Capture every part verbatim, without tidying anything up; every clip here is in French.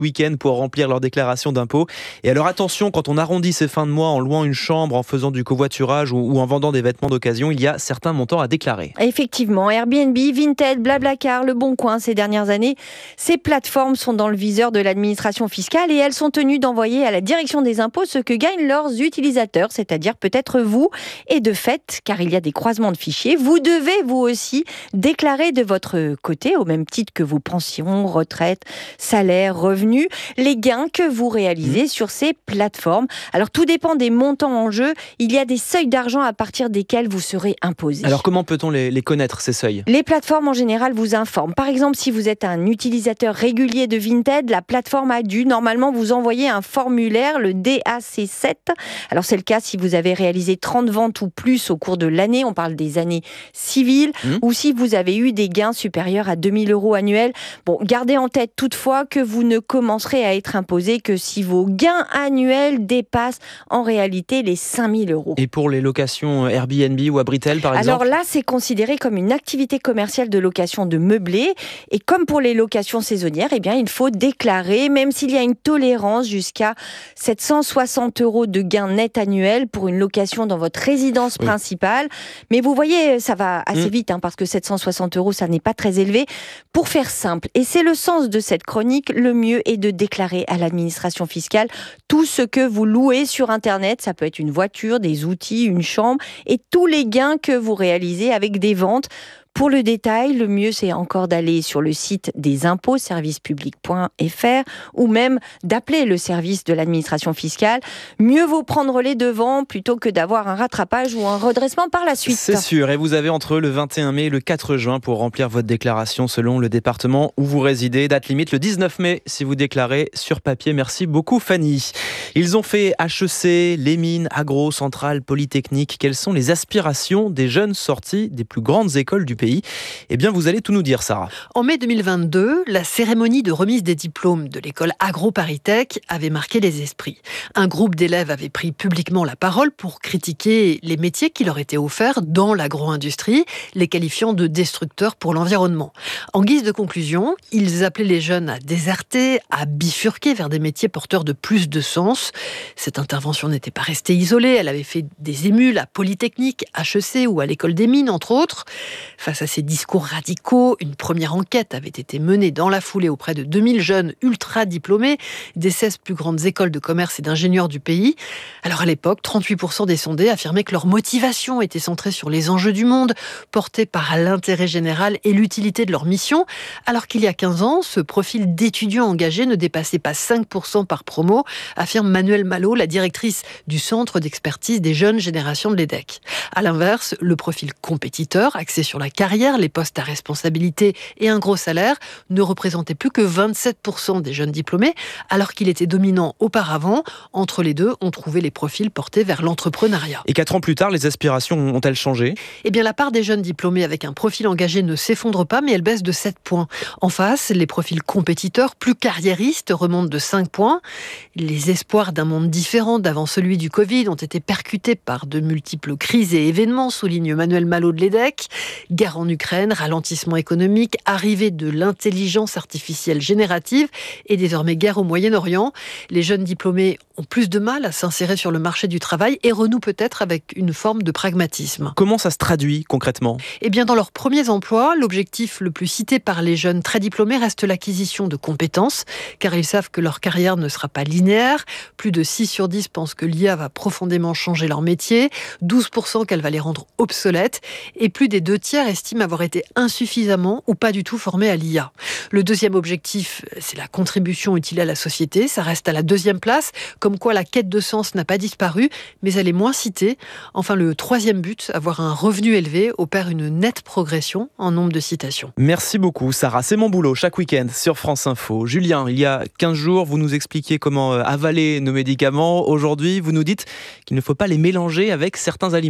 week-end pour remplir leur déclaration d'impôt. Et alors attention, quand on arrondit ses fins de mois en louant une chambre, en faisant du covoiturage ou, ou en vendant des vêtements d'occasion, il y a certains montants à déclarer. Effectivement, Airbnb, Vinted, Blablacar, Le Bon Coin, ces dernières années, ces plateformes sont dans le viseur de l'administration fiscale et elles sont tenues d'envoyer à la direction des impôts ce que gagnent leurs utilisateurs, c'est-à-dire peut-être vous. Et de fait, car il y a des croisements de fichiers, vous devez vous aussi déclarer de votre côté, au même titre que vos pensions, retraites, salaires, revenus, les gains que vous réalisez mmh. sur ces plateformes. Alors tout dépend des montants en jeu. Il y a des seuils d'argent à partir desquels vous serez imposé. Alors comment peut-on les, les connaître, ces seuils ? Les plateformes en général vous informent. Par exemple, si vous êtes un utilisateur régulier de Vinted, la plateforme a dû normalement vous envoyer un formulaire, le D A C sept. Alors c'est le cas si vous avez réalisé trente ventes ou plus au cours de l'année, on parle des années civiles, mmh. ou si vous avez eu des gains supérieurs à deux mille euros annuels. Bon, gardez en tête toutefois que vous ne commencerez à être imposé que si vos gains annuels dépassent en réalité les cinq mille euros. Et pour les locations Airbnb ou Abritel par exemple ? Alors là, c'est considéré comme une activité commerciale de location de meublés. Et comme pour les locations saisonnières, eh bien, il faut déclarer, même s'il y a une tolérance jusqu'à sept cent soixante euros de gains nets annuels pour une location dans votre résidence oui. principale. Mais vous voyez, ça va assez mmh. vite, hein, parce que sept cent soixante euros, ça n'est pas très élevé. Pour faire simple, et c'est le sens de cette chronique, le mieux est de déclarer à l'administration fiscale tout ce que vous louez sur Internet. Ça peut être une voiture, des outils, une chambre, et tous les gains que vous réalisez avec des ventes. Pour le détail, le mieux c'est encore d'aller sur le site des impôts, service public point f r, ou même d'appeler le service de l'administration fiscale. Mieux vaut prendre les devants plutôt que d'avoir un rattrapage ou un redressement par la suite. C'est sûr, et vous avez entre le vingt et un mai et le quatre juin pour remplir votre déclaration selon le département où vous résidez. Date limite le dix-neuf mai si vous déclarez sur papier. Merci beaucoup Fanny. Ils ont fait H E C, les mines, Agro, Centrale, Polytechnique. Quelles sont les aspirations des jeunes sortis des plus grandes écoles du pays ? Eh bien, vous allez tout nous dire, Sarah. En mai deux mille vingt-deux, la cérémonie de remise des diplômes de l'école Agro-Paritech avait marqué les esprits. Un groupe d'élèves avait pris publiquement la parole pour critiquer les métiers qui leur étaient offerts dans l'agro-industrie, les qualifiant de destructeurs pour l'environnement. En guise de conclusion, ils appelaient les jeunes à déserter, à bifurquer vers des métiers porteurs de plus de sens. Cette intervention n'était pas restée isolée, elle avait fait des émules à Polytechnique, H E C ou à l'école des mines, entre autres. Face à ces discours radicaux, une première enquête avait été menée dans la foulée auprès de deux mille jeunes ultra diplômés des seize plus grandes écoles de commerce et d'ingénieurs du pays. Alors à l'époque, trente-huit pour cent des sondés affirmaient que leur motivation était centrée sur les enjeux du monde, portés par l'intérêt général et l'utilité de leur mission, alors qu'il y a quinze ans, ce profil d'étudiants engagés ne dépassait pas cinq pour cent par promo, affirme Manuelle Malo, la directrice du Centre d'expertise des jeunes générations de l'E D E C. À l'inverse, le profil compétiteur, axé sur la carrière, les postes à responsabilité et un gros salaire ne représentait plus que vingt-sept pour cent des jeunes diplômés, alors qu'il était dominant auparavant. Entre les deux, on trouvait les profils portés vers l'entrepreneuriat. Et quatre ans plus tard, les aspirations ont-elles changé ? Eh bien, la part des jeunes diplômés avec un profil engagé ne s'effondre pas, mais elle baisse de sept points. En face, les profils compétiteurs, plus carriéristes, remontent de cinq points. Les espoirs d'un monde différent d'avant celui du Covid ont été percutés par de multiples crises et événements, souligne Manuelle Malo de l'E D E C. Guerre en Ukraine, ralentissement économique, arrivée de l'intelligence artificielle générative et désormais guerre au Moyen-Orient. Les jeunes diplômés ont plus de mal à s'insérer sur le marché du travail et renouent peut-être avec une forme de pragmatisme. Comment ça se traduit concrètement ? Eh bien, dans leurs premiers emplois, l'objectif le plus cité par les jeunes très diplômés reste l'acquisition de compétences, car ils savent que leur carrière ne sera pas linéaire. Plus de six sur dix pensent que l'I A va profondément changer leur métier, douze pour cent qu'elle va les rendre obsolètes, et plus des deux tiers estiment avoir été insuffisamment ou pas du tout formés à l'I A. Le deuxième objectif, c'est la contribution utile à la société. Ça reste à la deuxième place, comme quoi la quête de sens n'a pas disparu, mais elle est moins citée. Enfin, le troisième but, avoir un revenu élevé, opère une nette progression en nombre de citations. Merci beaucoup, Sarah. C'est mon boulot chaque week-end sur France Info. Julien, il y a quinze jours, vous nous expliquiez comment avaler nos médicaments. Aujourd'hui, vous nous dites qu'il ne faut pas les mélanger avec certains aliments.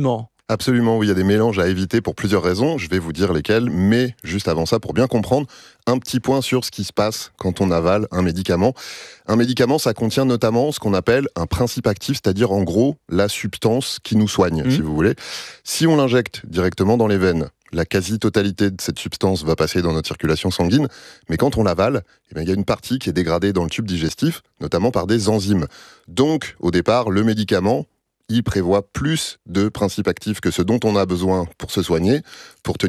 Absolument, oui, il y a des mélanges à éviter pour plusieurs raisons. Je vais vous dire lesquels, mais juste avant ça, pour bien comprendre, un petit point sur ce qui se passe quand on avale un médicament. Un médicament, ça contient notamment ce qu'on appelle un principe actif, c'est-à-dire en gros la substance qui nous soigne, mmh. si vous voulez. Si on l'injecte directement dans les veines, la quasi-totalité de cette substance va passer dans notre circulation sanguine, mais quand on l'avale, eh bien, il y a une partie qui est dégradée dans le tube digestif, notamment par des enzymes. Donc, au départ, le médicament, il prévoit plus de principes actifs que ce dont on a besoin pour se soigner, pour tenir